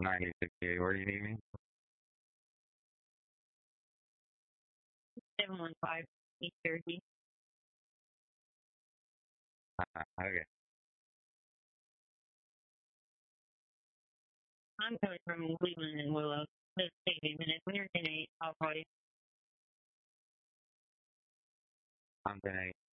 9068, where do you need me? 715 East Jersey. Okay. I'm coming from Cleveland and Willow. Just take a minute. When you're 10-8, I'll call you. I'm 10-8.